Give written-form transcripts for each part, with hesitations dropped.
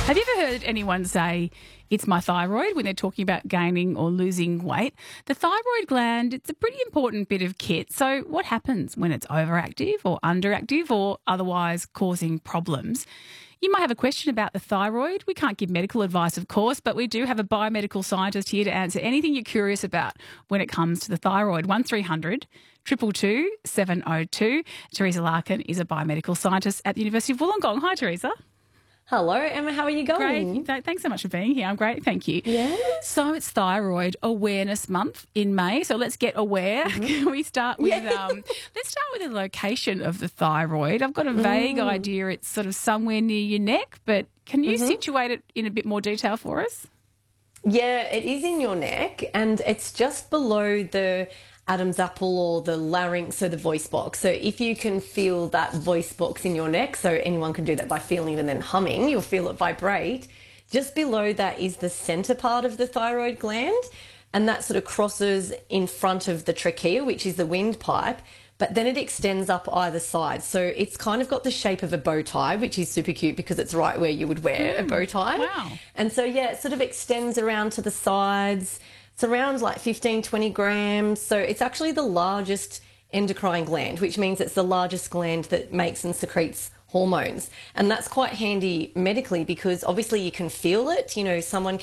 Have you ever heard anyone say, it's my thyroid, when they're talking about gaining or losing weight? The thyroid gland, it's a pretty important bit of kit. So what happens when it's overactive or underactive or otherwise causing problems? You might have a question about the thyroid. We can't give medical advice, of course, but we do have a biomedical scientist here to answer anything you're curious about when it comes to the thyroid. 1300 222 702. Teresa Larkin is a biomedical scientist at the University of Wollongong. Hi, Teresa. Hello, Emma. How are you going? Great. Thanks so much for being here. I'm great. Thank you. Yeah. So it's Thyroid Awareness Month in May. So let's get aware. Can we start with, let's start with the location of the thyroid. I've got a vague idea. It's sort of somewhere near your neck, but can you situate it in a bit more detail for us? Yeah, it is in your neck and it's just below the Adam's apple or the larynx, so the voice box. So if you can feel that voice box in your neck, so anyone can do that by feeling it and then humming, you'll feel it vibrate. Just below that is the center part of the thyroid gland, and that sort of crosses in front of the trachea, which is the windpipe, but then it extends up either side. So it's kind of got the shape of a bow tie, which is super cute because it's right where you would wear a bow tie. Wow. And so, yeah, it sort of extends around to the sides. It's around like 15, 20 grams. So it's actually the largest endocrine gland, which means it's the largest gland that makes and secretes hormones. And that's quite handy medically because obviously you can feel it. You know,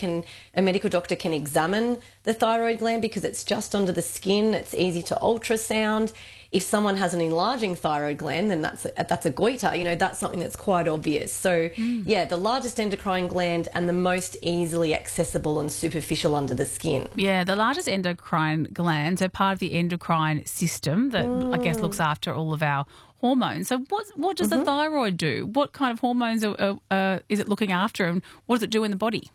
a medical doctor can examine the thyroid gland because it's just under the skin. It's easy to ultrasound. If someone has an enlarging thyroid gland, then that's a goiter. You know, that's something that's quite obvious. So, yeah, the largest endocrine gland and the most easily accessible and superficial under the skin. Yeah, the largest endocrine gland, so part of the endocrine system that I guess looks after all of our hormones. So what does the thyroid do? What kind of hormones is it looking after, and what does it do in the body?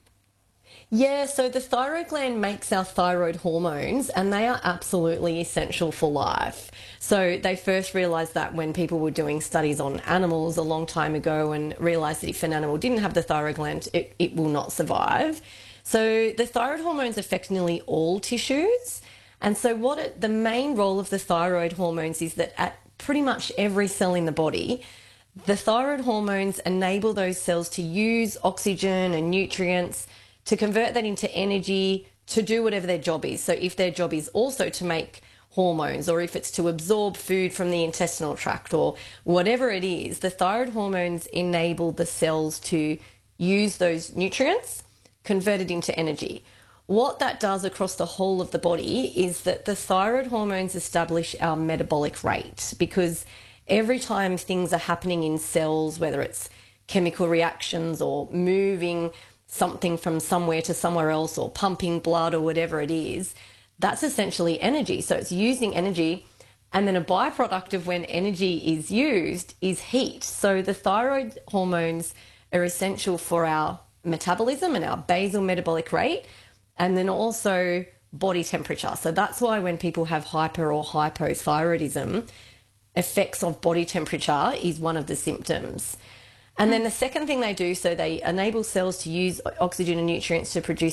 Yeah, so the thyroid gland makes our thyroid hormones and they are absolutely essential for life. So they first realised that when people were doing studies on animals a long time ago and realised that if an animal didn't have the thyroid gland, it will not survive. So the thyroid hormones affect nearly all tissues. And so the main role of the thyroid hormones is that at pretty much every cell in the body, the thyroid hormones enable those cells to use oxygen and nutrients to convert that into energy to do whatever their job is. So if their job is also to make hormones, or if it's to absorb food from the intestinal tract, or whatever it is, the thyroid hormones enable the cells to use those nutrients, convert it into energy. What that does across the whole of the body is that the thyroid hormones establish our metabolic rate, because every time things are happening in cells, whether it's chemical reactions or moving something from somewhere to somewhere else or pumping blood or whatever it is, that's essentially energy. So it's using energy, and then a byproduct of when energy is used is heat. So the thyroid hormones are essential for our metabolism and our basal metabolic rate, and then also body temperature. So that's why when people have hyper or hypothyroidism, effects of body temperature is one of the symptoms. And then the second thing they do, so they enable cells to use oxygen and nutrients to produce